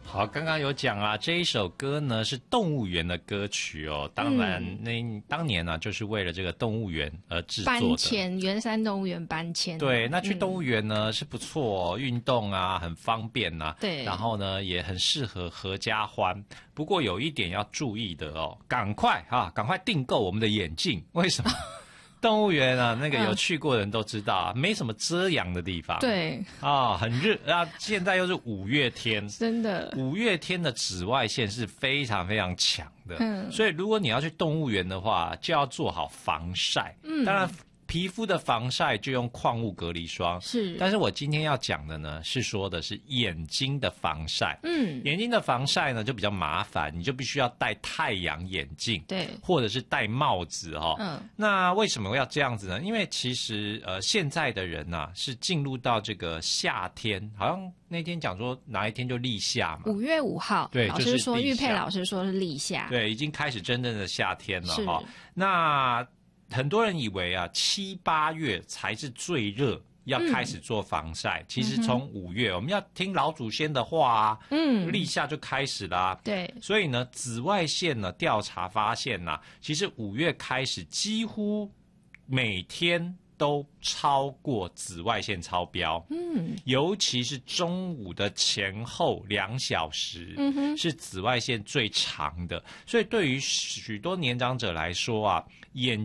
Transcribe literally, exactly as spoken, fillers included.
好，刚刚有讲啊，这一首歌呢是动物园的歌曲哦。当然，嗯、那当年呢、啊、就是为了这个动物园而制作的。 搬迁，圆山动物园搬迁。 对，那去动物园呢、嗯、是不错哦，运动啊很方便呐、啊。 对， 然后呢也很适合合家欢。不过有一点要注意的哦，赶快啊，赶快订购我们的眼镜。为什么？动物园啊，那个有去过的人都知道啊，嗯、没什么遮阳的地方。 对啊，很热啊！现在又是五月天， 真的， 五月天的紫外线是非常非常强的。 嗯， 所以如果你要去动物园的话，就要做好防晒。嗯，当然皮肤的防晒就用矿物隔离霜。 是， 但是我今天要讲的呢，是说的是眼睛的防晒。 嗯， 眼睛的防晒呢就比较麻烦，你就必须要戴太阳眼镜， 对， 或者是戴帽子哦。 嗯， 那为什么要这样子呢？因为其实呃现在的人呐、啊、是进入到这个夏天，好像那天讲说哪一天就立夏嘛， 五月五号， 对， 老师说， 就是玉佩老师说是立夏， 对，已经开始真正的夏天了哈、 哦。 那很多人以为啊，七八月才是最热，要开始做防晒。嗯、其实从五月、嗯，我们要听老祖先的话啊，嗯，立夏就开始啦、啊。 对， 所以呢，紫外线呢调查发现呐、啊，其实五月开始几乎每天都超过紫外线超标，嗯，尤其是中午的前后两小时，嗯哼，是紫外线最长的，所以对于许多年长者来说啊，眼